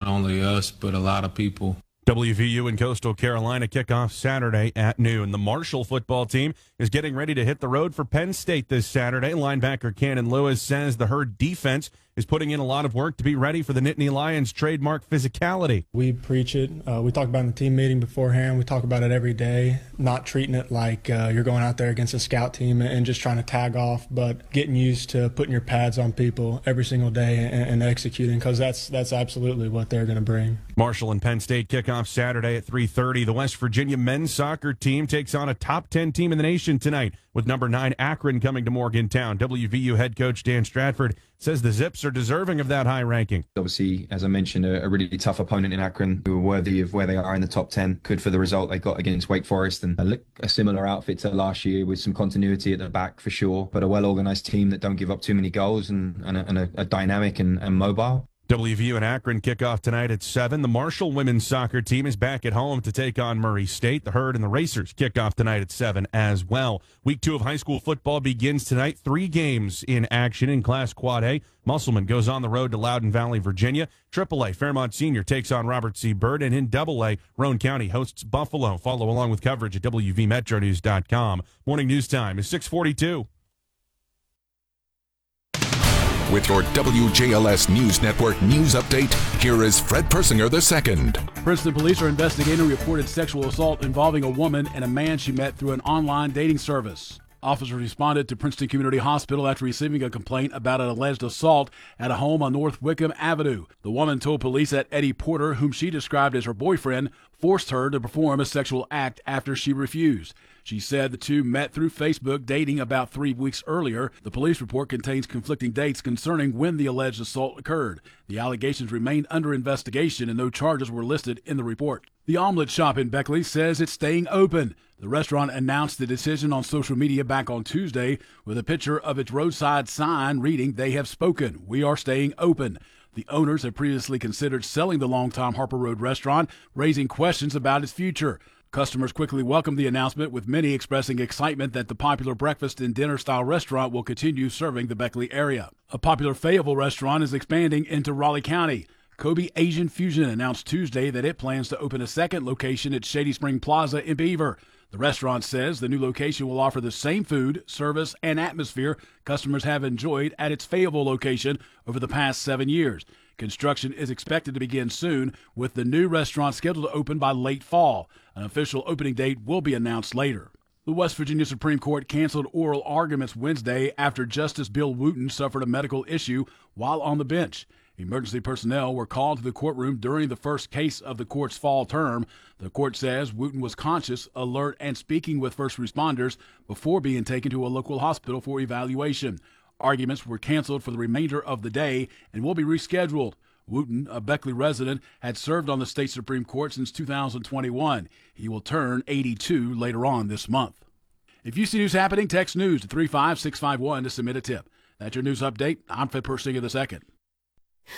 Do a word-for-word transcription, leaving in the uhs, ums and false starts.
only us, but a lot of people. W V U and Coastal Carolina kick off Saturday at noon. The Marshall football team is getting ready to hit the road for Penn State this Saturday. Linebacker Cannon Lewis says the Herd defense is putting in a lot of work to be ready for the Nittany Lions' trademark physicality. We preach it. Uh, we talk about it in the team meeting beforehand. We talk about it every day, not treating it like uh, you're going out there against a scout team and just trying to tag off, but getting used to putting your pads on people every single day and, and executing, because that's, that's absolutely what they're going to bring. Marshall and Penn State kick off Saturday at three thirty. The West Virginia men's soccer team takes on a top ten team in the nation tonight, with number nine Akron coming to Morgantown. W V U head coach Dan Stratford says the Zips are deserving of that high ranking. Obviously, as I mentioned, a, a really tough opponent in Akron who are worthy of where they are in the top ten. Good for the result they got against Wake Forest, and a, look, a similar outfit to last year with some continuity at the back for sure, but a well-organized team that don't give up too many goals and, and, a, and a, a dynamic and, and mobile. W V U and Akron kick off tonight at seven. The Marshall women's soccer team is back at home to take on Murray State. The Herd and the Racers kick off tonight at seven as well. Week two of high school football begins tonight. Three games in action in Class Quad A. Musselman goes on the road to Loudoun Valley, Virginia. Triple A, Fairmont Senior takes on Robert C. Byrd. And in Double A, Roane County hosts Buffalo. Follow along with coverage at W V Metro News dot com. Morning news time is six forty-two. With your W J L S News Network news update, here is Fred Persinger the second. Princeton police are investigating a reported sexual assault involving a woman and a man she met through an online dating service. Officers responded to Princeton Community Hospital after receiving a complaint about an alleged assault at a home on North Wickham Avenue. The woman told police that Eddie Porter, whom she described as her boyfriend, forced her to perform a sexual act after she refused. She said the two met through Facebook, dating about three weeks earlier. The police report contains conflicting dates concerning when the alleged assault occurred. The allegations remain under investigation and no charges were listed in the report. The Omelet Shop in Beckley says it's staying open. The restaurant announced the decision on social media back on Tuesday with a picture of its roadside sign reading, "They have spoken. We are staying open." The owners have previously considered selling the longtime Harper Road restaurant, raising questions about its future. Customers quickly welcomed the announcement, with many expressing excitement that the popular breakfast and dinner-style restaurant will continue serving the Beckley area. A popular Fayetteville restaurant is expanding into Raleigh County. Kobe Asian Fusion announced Tuesday that it plans to open a second location at Shady Spring Plaza in Beaver. The restaurant says the new location will offer the same food, service, and atmosphere customers have enjoyed at its Fayetteville location over the past seven years. Construction is expected to begin soon, with the new restaurant scheduled to open by late fall. An official opening date will be announced later. The West Virginia Supreme Court canceled oral arguments Wednesday after Justice Bill Wooten suffered a medical issue while on the bench. Emergency personnel were called to the courtroom during the first case of the court's fall term. The court says Wooten was conscious, alert, and speaking with first responders before being taken to a local hospital for evaluation. Arguments were canceled for the remainder of the day and will be rescheduled. Wooten, a Beckley resident, had served on the state Supreme Court since two thousand twenty-one. He will turn eighty-two later on this month. If you see news happening, text news to three five six five one to submit a tip. That's your news update. I'm Fred Persinger the second.